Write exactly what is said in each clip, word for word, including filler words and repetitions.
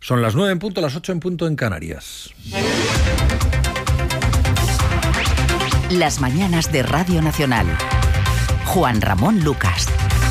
Son las nueve en punto, las ocho en punto en Canarias. Las mañanas de Radio Nacional. Juan Ramón Lucas.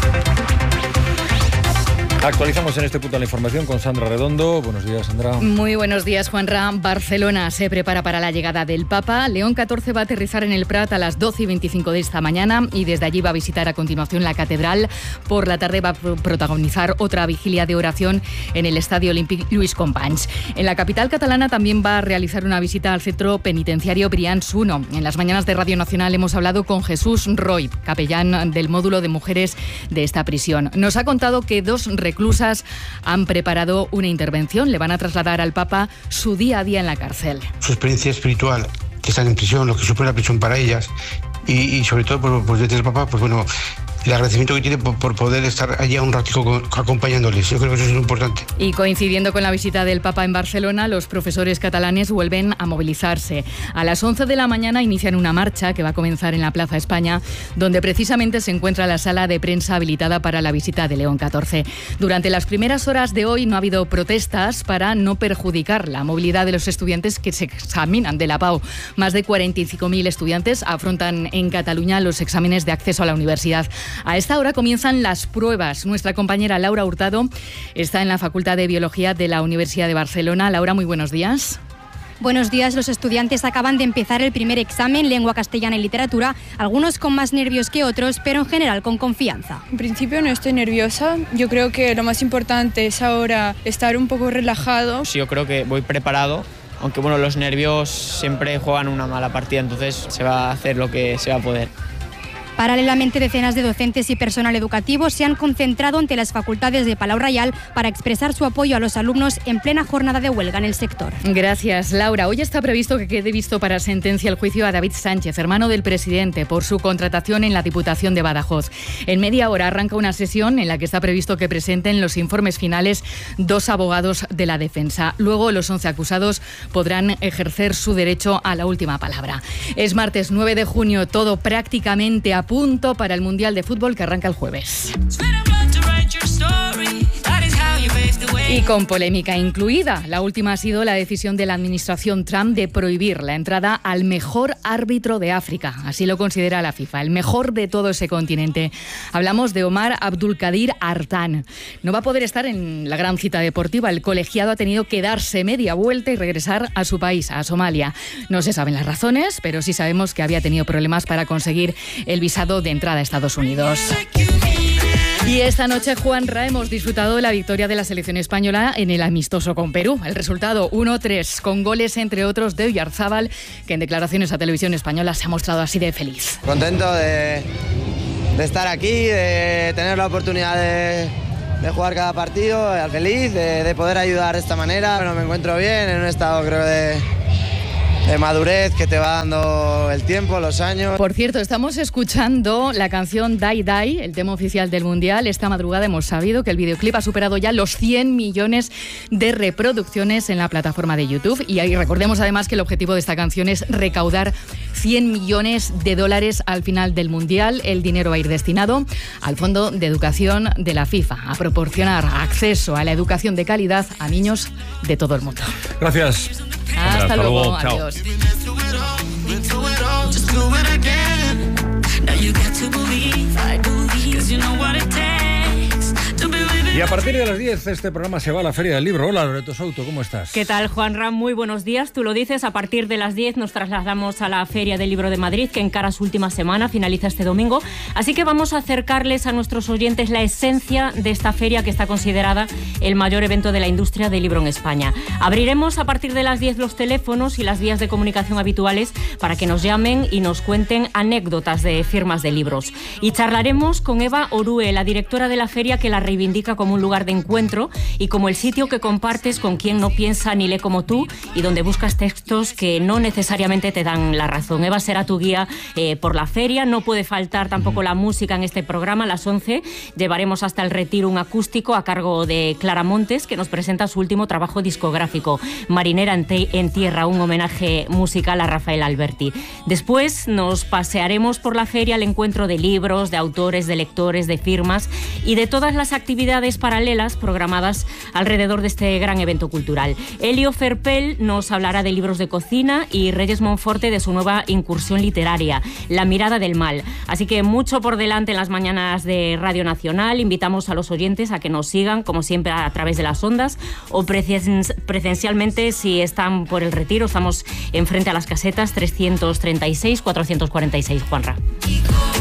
Actualizamos en este punto la información con Sandra Redondo. Buenos días, Sandra. Muy buenos días, Juanra. Barcelona se prepara para la llegada del Papa. León catorce va a aterrizar en el Prat a las doce y veinticinco de esta mañana y desde allí va a visitar a continuación la catedral. Por la tarde va a protagonizar otra vigilia de oración en el Estadio Olímpic Lluís Companys. En la capital catalana también va a realizar una visita al centro penitenciario Brians uno. En las mañanas de Radio Nacional hemos hablado con Jesús Roy, capellán del módulo de mujeres de esta prisión. Nos ha contado que dos reclusas han preparado una intervención. Le van a trasladar al Papa su día a día en la cárcel. Su experiencia espiritual, que están en prisión, lo que supone la prisión para ellas y, y sobre todo por, por desde el Papa, pues bueno, el agradecimiento que tiene por, por poder estar allá un ratico con, acompañándoles. Yo creo que eso es importante. Y coincidiendo con la visita del Papa en Barcelona, los profesores catalanes vuelven a movilizarse. A las once de la mañana inician una marcha que va a comenzar en la Plaza España, donde precisamente se encuentra la sala de prensa habilitada para la visita de León catorce. Durante las primeras horas de hoy no ha habido protestas para no perjudicar la movilidad de los estudiantes que se examinan de la P A U. Más de cuarenta y cinco mil estudiantes afrontan en Cataluña los exámenes de acceso a la universidad. A esta hora comienzan las pruebas. Nuestra compañera Laura Hurtado está en la Facultad de Biología de la Universidad de Barcelona. Laura, muy buenos días. Buenos días. Los estudiantes acaban de empezar el primer examen, lengua castellana y literatura, algunos con más nervios que otros, pero en general con confianza. En principio no estoy nerviosa. Yo creo que lo más importante es ahora estar un poco relajado. Yo creo que voy preparado, aunque bueno, los nervios siempre juegan una mala partida, entonces se va a hacer lo que se va a poder. Paralelamente, decenas de docentes y personal educativo se han concentrado ante las facultades de Palau Reial para expresar su apoyo a los alumnos en plena jornada de huelga en el sector. Gracias, Laura. Hoy está previsto que quede visto para sentencia el juicio a David Sánchez, hermano del presidente, por su contratación en la Diputación de Badajoz. En media hora arranca una sesión en la que está previsto que presenten los informes finales dos abogados de la defensa. Luego, los once acusados podrán ejercer su derecho a la última palabra. Es martes nueve de junio, todo prácticamente a punto para el Mundial de Fútbol que arranca el jueves. Y con polémica incluida. La última ha sido la decisión de la administración Trump de prohibir la entrada al mejor árbitro de África. Así lo considera la FIFA, el mejor de todo ese continente. Hablamos de Omar Abdulkadir Artan. No va a poder estar en la gran cita deportiva. El colegiado ha tenido que darse media vuelta y regresar a su país, a Somalia. No se saben las razones, pero sí sabemos que había tenido problemas para conseguir el visado de entrada a Estados Unidos. Y esta noche, Juanra, hemos disfrutado de la victoria de la selección española en el amistoso con Perú. El resultado uno tres, con goles, entre otros, de Oyarzábal, que en declaraciones a Televisión Española se ha mostrado así de feliz. Contento de, de estar aquí, de tener la oportunidad de, de jugar cada partido, feliz, de, de poder ayudar de esta manera. Bueno, me encuentro bien, en un estado, creo, de... de madurez que te va dando el tiempo, los años. Por cierto, estamos escuchando la canción Die Die, el tema oficial del Mundial. Esta madrugada hemos sabido que el videoclip ha superado ya los cien millones de reproducciones en la plataforma de YouTube. Y ahí recordemos además que el objetivo de esta canción es recaudar cien millones de dólares al final del Mundial. El dinero va a ir destinado al Fondo de Educación de la FIFA, a proporcionar acceso a la educación de calidad a niños de todo el mundo. Gracias. Hasta, Hasta luego, luego. Adiós. Y a partir de las diez este programa se va a la Feria del Libro. Hola, Loreto Souto, ¿cómo estás? ¿Qué tal, Juanra? Muy buenos días. Tú lo dices, a partir de las diez nos trasladamos a la Feria del Libro de Madrid, que encara su última semana, finaliza este domingo. Así que vamos a acercarles a nuestros oyentes la esencia de esta feria, que está considerada el mayor evento de la industria del libro en España. Abriremos a partir de las diez los teléfonos y las vías de comunicación habituales para que nos llamen y nos cuenten anécdotas de firmas de libros. Y charlaremos con Eva Orue, la directora de la feria, que la reivindica como un lugar de encuentro y como el sitio que compartes con quien no piensa ni lee como tú y donde buscas textos que no necesariamente te dan la razón. Eva será tu guía eh, por la feria. No puede faltar tampoco la música en este programa. A las once llevaremos hasta el Retiro un acústico a cargo de Clara Montes, que nos presenta su último trabajo discográfico, Marinera en, en Tierra, un homenaje musical a Rafael Alberti. Después nos pasearemos por la feria al encuentro de libros, de autores, de lectores, de firmas y de todas las actividades actividades paralelas programadas alrededor de este gran evento cultural. Elio Ferpel nos hablará de libros de cocina y Reyes Monforte de su nueva incursión literaria, La mirada del mal. Así que mucho por delante en las mañanas de Radio Nacional. Invitamos a los oyentes a que nos sigan, como siempre, a través de las ondas o presencialmente si están por el Retiro. Estamos enfrente a las casetas trescientos treinta y seis, cuatrocientos cuarenta y seis, Juanra.